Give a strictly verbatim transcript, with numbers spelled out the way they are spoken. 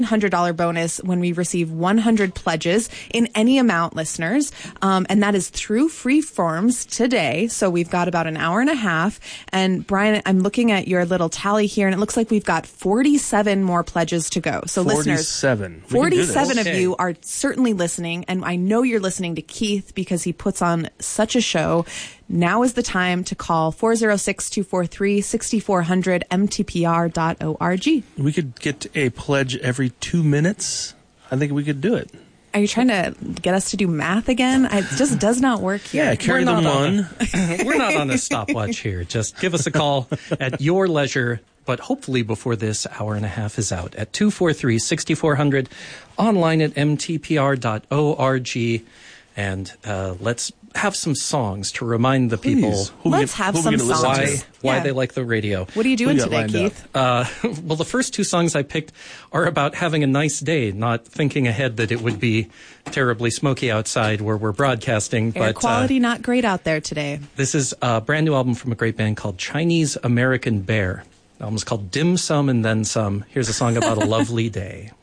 one hundred dollars bonus when we receive one hundred pledges in any amount, listeners. Um, and that is through free forms today. So we've got about an hour and a half. And Brian, I'm looking at your little tally here, and it looks like we've got forty-seven more pledges to go. So forty-seven. listeners, forty-seven of Okay. you are certainly listening. And I know you're listening to Keith because he puts on such a show. Now is the time to call four oh six, two four three, six four zero zero, m t p r dot org. We could get a pledge every two minutes. I think we could do it. Are you trying to get us to do math again? It just does not work here. Yeah, carry We're the not on one. a- We're not on a stopwatch here. Just give us a call at your leisure, but hopefully before this hour and a half is out at two four three, six four zero zero, online at m t p r dot org. And uh, let's have some songs to remind the people Please. Who we Let's get- have who we some gonna listen to? why songs. why Yeah. they like the radio. What are you doing got today, lined Keith? Uh, well, the first two songs I picked are about having a nice day, not thinking ahead that it would be terribly smoky outside where we're broadcasting. Air but quality uh, not great out there today. this is a brand new album from a great band called Chinese American Bear. The album's called Dim Sum and Then Some. Here's a song about a lovely day.